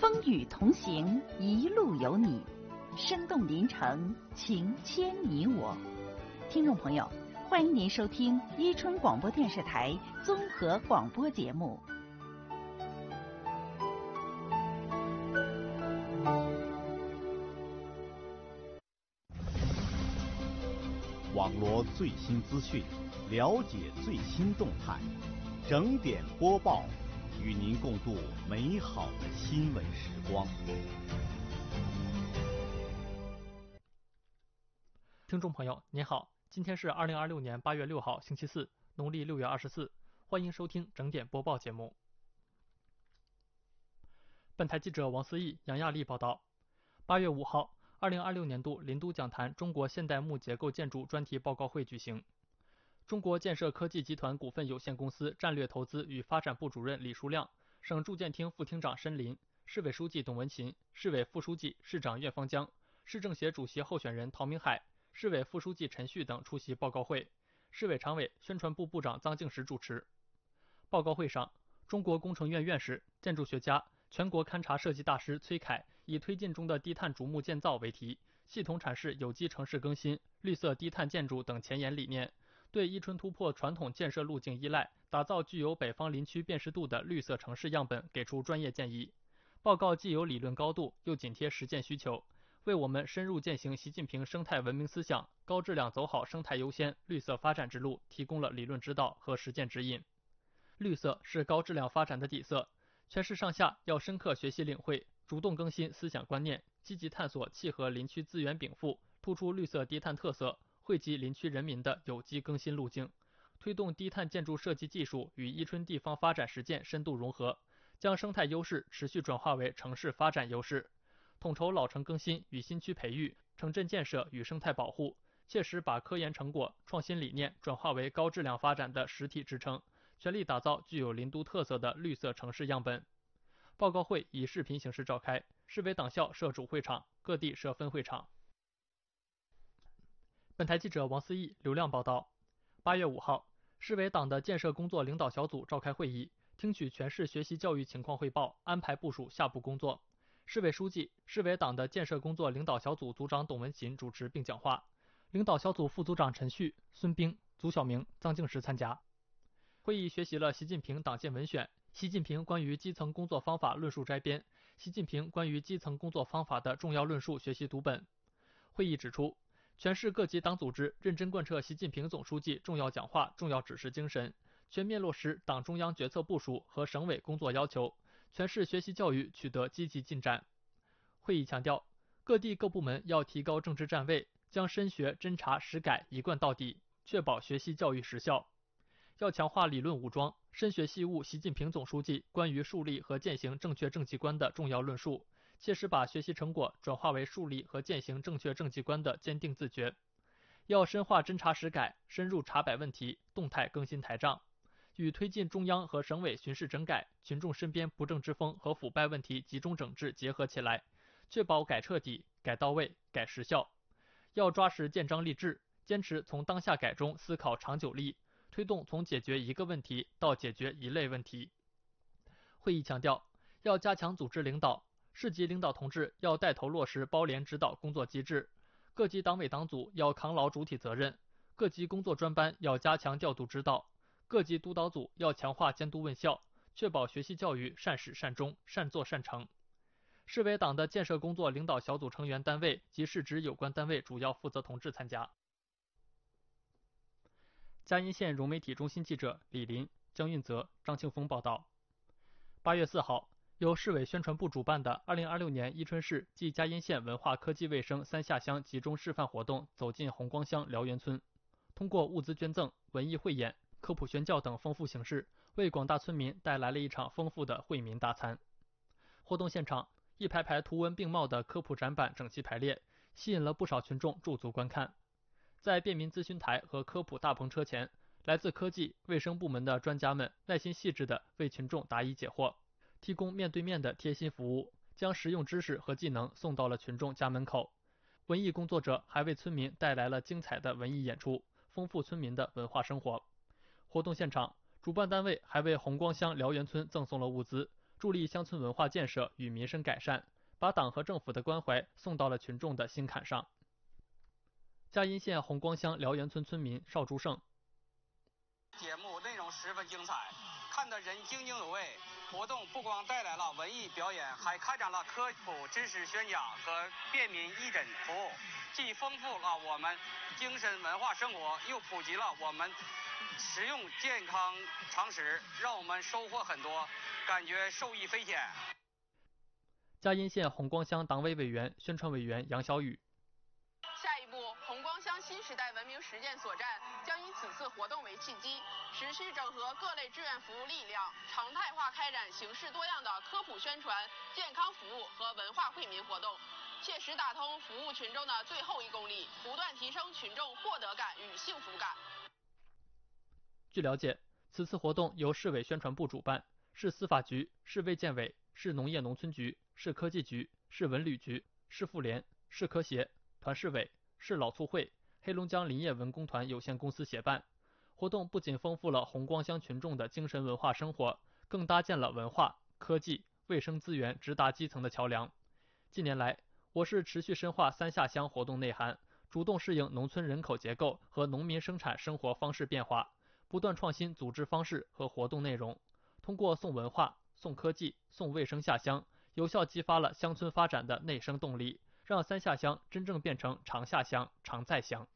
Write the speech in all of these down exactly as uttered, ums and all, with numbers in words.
风雨同行，一路有你，生动临城，情牵你我。听众朋友，欢迎您收听伊春广播电视台综合广播节目。 网罗最新资讯，了解最新动态，整点播报，与您共度美好的新闻时光。 听众朋友您好，今天是二零二六年八月六号星期四，农历六月二十四，欢迎收听整点播报节目。本台记者王思义、杨亚丽报道。八月五号，二零二六年度林都讲坛中国现代木结构建筑专题报告会举行。中国建设科技集团股份有限公司战略投资与发展部主任李书亮、省住建厅副厅长申林、市委书记董文勤、市委副书记、市长岳方江、市政协主席候选人陶明海、市委副书记陈旭等出席报告会，市委常委、宣传部部长臧敬实主持。报告会上，中国工程院院士、建筑学家、全国勘察设计大师崔凯以推进中的低碳竹木建造为题，系统阐释有机城市更新、绿色低碳建筑等前沿理念，对伊春突破传统建设路径依赖，打造具有北方林区辨识度的绿色城市样本给出专业建议。报告既有理论高度，又紧贴实践需求，为我们深入践行习近平生态文明思想、高质量走好生态优先、绿色发展之路提供了理论指导和实践指引。绿色是高质量发展的底色，全市上下要深刻学习领会，主动更新思想观念，积极探索契合林区资源禀赋、突出绿色低碳特色、惠及林区人民的有机更新路径，推动低碳建筑设计技术与伊春地方发展实践深度融合，将生态优势持续转化为城市发展优势，统筹老城更新与新区培育、城镇建设与生态保护，切实把科研成果、创新理念转化为高质量发展的实体支撑，全力打造具有林都特色的绿色城市样本。报告会以视频形式召开，市委党校设主会场，各地设分会场。本台记者王思义、刘亮报道。八月五号，市委党的建设工作领导小组召开会议，听取全市学习教育情况汇报，安排部署下步工作。市委书记、市委党的建设工作领导小组组长董文勤主持并讲话，领导小组副组长陈旭、孙兵、祖晓明、臧敬实参加。会议学习了习近平党建文选、习近平关于基层工作方法论述摘编、习近平关于基层工作方法的重要论述学习读本。会议指出，全市各级党组织认真贯彻习近平总书记重要讲话、重要指示精神，全面落实党中央决策部署和省委工作要求，全市学习教育取得积极进展。会议强调，各地各部门要提高政治站位，将深学侦查实改一贯到底，确保学习教育实效。要强化理论武装，深学细悟习近平总书记关于树立和践行正确政绩观的重要论述，切实把学习成果转化为树立和践行正确政绩观的坚定自觉。要深化侦查实改，深入查摆问题，动态更新台账，与推进中央和省委巡视整改、群众身边不正之风和腐败问题集中整治结合起来，确保改彻底、改到位、改实效。要抓实建章立制，坚持从当下改中思考长久力，推动从解决一个问题到解决一类问题。会议强调，要加强组织领导，市级领导同志要带头落实包联指导工作机制，各级党委党组要扛牢主体责任，各级工作专班要加强调度指导，各级督导组要强化监督问效，确保学习教育善始善终、善作善成。市委党的建设工作领导小组成员单位及市直有关单位主要负责同志参加。嘉荫县融媒体中心记者李林、江运泽、张庆峰报道。八月四号，由市委宣传部主办的二零二六年伊春市暨嘉荫县文化科技卫生三下乡集中示范活动走进红光乡辽源村，通过物资捐赠、文艺汇演、科普宣教等丰富形式，为广大村民带来了一场丰富的惠民大餐。活动现场，一排排图文并茂的科普展板整齐排列，吸引了不少群众驻足观看。在便民咨询台和科普大篷车前，来自科技、卫生部门的专家们耐心细致地为群众答疑解惑，提供面对面的贴心服务，将实用知识和技能送到了群众家门口。文艺工作者还为村民带来了精彩的文艺演出，丰富村民的文化生活。活动现场，主办单位还为红光乡辽源村赠送了物资， 助力乡村文化建设与民生改善，把党和政府的关怀送到了群众的心坎上。嘉阴县红光乡辽源村村民邵竹胜： 节目内容十分精彩，看得人津津有味。活动不光带来了文艺表演，还开展了科普知识宣讲和便民义诊服务，既丰富了我们精神文化生活，又普及了我们实用健康常识，让我们收获很多，感觉受益匪浅。 嘉阴县红光乡党委委员、宣传委员杨小雨： 下一步，红光乡新时代文明实践所站将以此次活动为契机，持续整合各类志愿服务力量，常态化开展形式多样的科普宣传、健康服务和文化惠民活动，切实打通服务群众的最后一公里，不断提升群众获得感与幸福感。 据了解，此次活动由市委宣传部主办，市司法局、市卫健委、市农业农村局、市科技局、市文旅局、市妇联、市科协、团市委、市老促会、黑龙江林业文工团有限公司协办。活动不仅丰富了红光乡群众的精神文化生活，更搭建了文化、科技、卫生资源直达基层的桥梁。近年来，我市持续深化三下乡活动内涵，主动适应农村人口结构和农民生产生活方式变化，不断创新组织方式和活动内容，通过送文化、送科技、送卫生下乡，有效激发了乡村发展的内生动力，让三下乡真正变成常下乡、常在乡。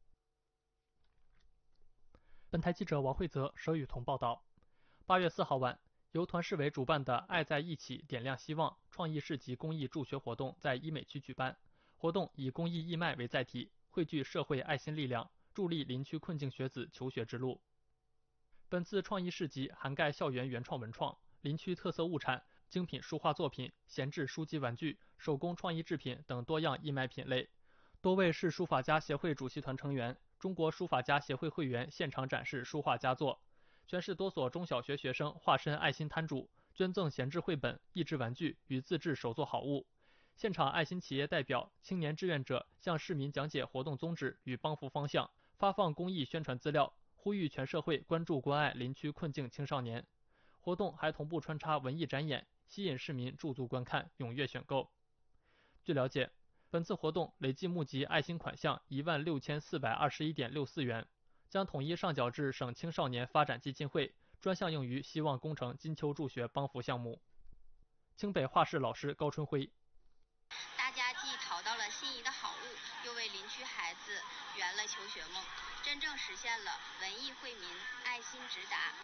本台记者王慧泽、佘雨桐报道。八月四号晚，由团市委主办的“爱在一起，点亮希望”创意市集公益助学活动在医美区举办。活动以公益义卖为载体，汇聚社会爱心力量，助力林区困境学子求学之路。本次创意市集涵盖校园原创文创、林区特色物产、精品书画作品、闲置书籍玩具、手工创意制品等多样义卖品类。多位市书法家协会主席团成员、中国书法家协会会员现场展示书画佳作。全市多所中小学学生化身爱心摊主，捐赠闲置绘本、益智玩具与自制手作好物。现场爱心企业代表、青年志愿者向市民讲解活动宗旨与帮扶方向，发放公益宣传资料，呼吁全社会关注关爱林区困境青少年。活动还同步穿插文艺展演，吸引市民驻足观看，踊跃选购。据了解，本次活动累计募集爱心款项一万六千四百二十一点六四元，将统一上缴至省青少年发展基金会，专项用于希望工程金秋助学帮扶项目。清北画室老师高春辉： 大家既淘到了心仪的好物，又为林区孩子圆了求学梦，真正实现了文艺惠民、爱心直达。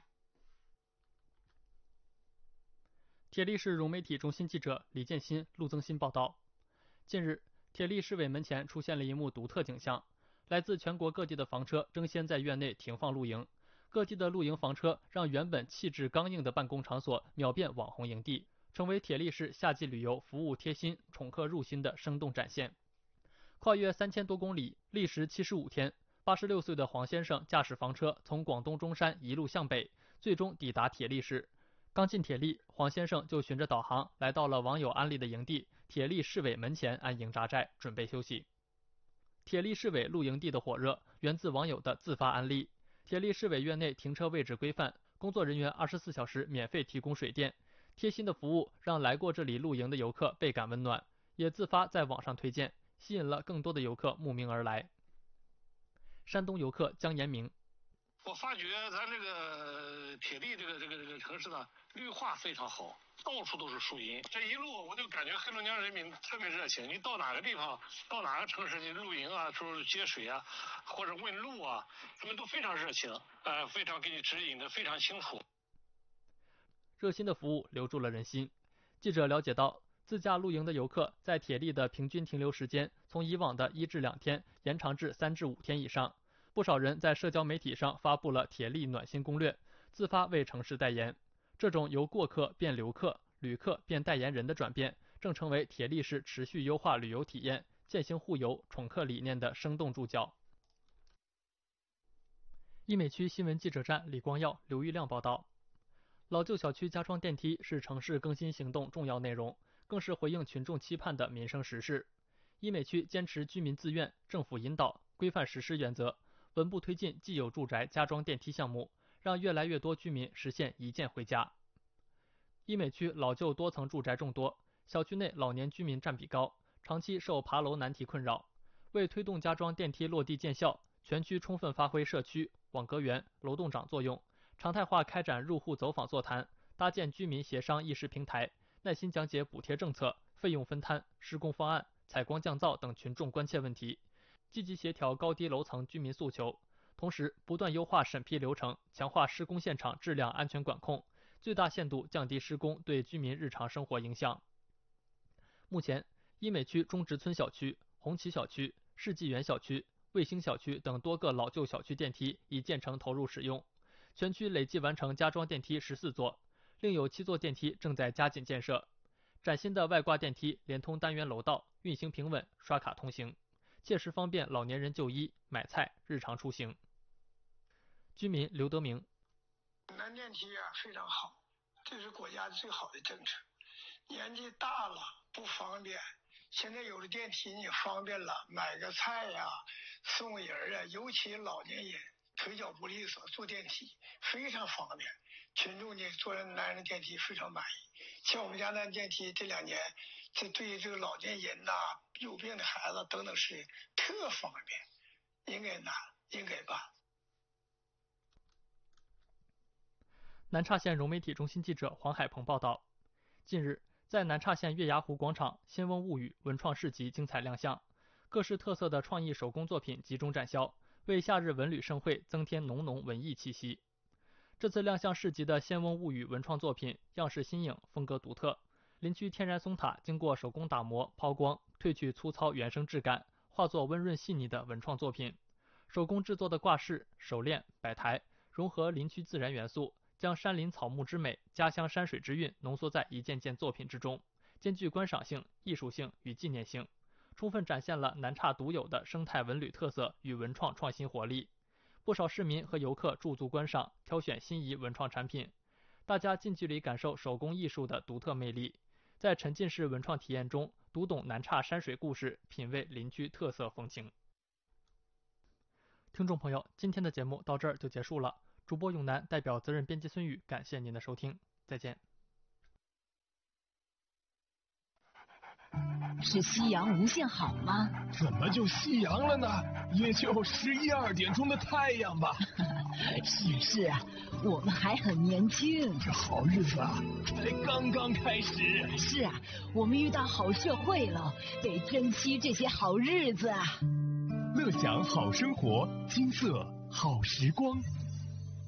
铁力市融媒体中心记者李建新、陆增新报道。近日，铁力市委门前出现了一幕独特景象，来自全国各地的房车争先在院内停放露营，各地的露营房车让原本气质刚硬的办公场所秒变网红营地，成为铁力市夏季旅游服务贴心、宠客入心的生动展现。跨越三千多公里，历时七十五天，八十六岁的黄先生驾驶房车从广东中山一路向北，最终抵达铁力市。刚进铁力，黄先生就循着导航来到了网友安利的营地铁力市委门前安营扎寨，准备休息。铁力市委露营地的火热源自网友的自发安利。铁力市委院内停车位置规范，工作人员二十四小时免费提供水电，贴心的服务让来过这里露营的游客倍感温暖，也自发在网上推荐，吸引了更多的游客慕名而来。山东游客江延明： 我发觉咱这个铁力这个这个这个城市呢，绿化非常好，到处都是树荫。这一路我就感觉黑龙江人民特别热情，你到哪个地方，到哪个城市你露营啊，说接水啊，或者问路啊，他们都非常热情，呃，非常给你指引的非常清楚。 热心的服务留住了人心。记者了解到，自驾露营的游客在铁力的平均停留时间从以往的一至两天延长至三至五天以上。不少人在社交媒体上发布了铁力暖心攻略，自发为城市代言。这种由过客变留客、旅客变代言人的转变，正成为铁力市持续优化旅游体验、践行互游、宠客理念的生动注脚。医美区新闻记者站李光耀、刘玉亮报道。老旧小区加装电梯是城市更新行动重要内容，更是回应群众期盼的民生实事。医美区坚持居民自愿、政府引导、规范实施原则，稳步推进既有住宅加装电梯项目，让越来越多居民实现一键回家。 医美区老旧多层住宅众多，小区内老年居民占比高，长期受爬楼难题困扰。为推动加装电梯落地见效，全区充分发挥社区网格员、楼栋长作用，常态化开展入户走访座谈，搭建居民协商议事平台，耐心讲解补贴政策、费用分摊、施工方案、采光降噪等群众关切问题，积极协调高低楼层居民诉求，同时不断优化审批流程，强化施工现场质量安全管控，最大限度降低施工对居民日常生活影响。目前，医美区中直村小区、红旗小区、世纪园小区、卫星小区等多个老旧小区电梯已建成投入使用，全区累计完成加装电梯十四座，另有七座电梯正在加紧建设。崭新的外挂电梯连通单元楼道，运行平稳，刷卡通行，切实方便老年人就医、买菜、日常出行。居民刘德明： 南电梯啊非常好，这是国家最好的政策。年纪大了不方便，现在有了电梯你方便了，买个菜呀、啊、送人啊，尤其老年人腿脚不利索，坐电梯非常方便。群众呢坐南人电梯非常满意。像我们家南电梯这两年，这对于这个老年人呐、啊、有病的孩子等等是特方便，应该拿，应该办。 南岔县融媒体中心记者黄海鹏报道，近日，在南岔县月牙湖广场，仙翁物语文创市集精彩亮相，各式特色的创意手工作品集中展销，为夏日文旅盛会增添浓浓文艺气息。这次亮相市集的仙翁物语文创作品样式新颖，风格独特。林区天然松塔经过手工打磨、抛光，褪去粗糙原生质感，化作温润细腻的文创作品。手工制作的挂饰、手链、摆台，融合林区自然元素，将山林草木之美、家乡山水之韵浓缩在一件件作品之中，兼具观赏性、艺术性与纪念性，充分展现了南岔独有的生态文旅特色与文创创新活力。不少市民和游客驻足观赏，挑选心仪文创产品，大家近距离感受手工艺术的独特魅力，在沉浸式文创体验中读懂南岔山水故事，品味林区特色风情。听众朋友，今天的节目到这儿就结束了。主播永南代表责任编辑孙宇，感谢您的收听，再见。 是夕阳无限好吗？ 怎么就夕阳了呢？也就十一二点钟的太阳吧。 是是啊，我们还很年轻。 这好日子啊，才刚刚开始。 是啊，我们遇到好社会了，得珍惜这些好日子啊。 乐享好生活，金色好时光。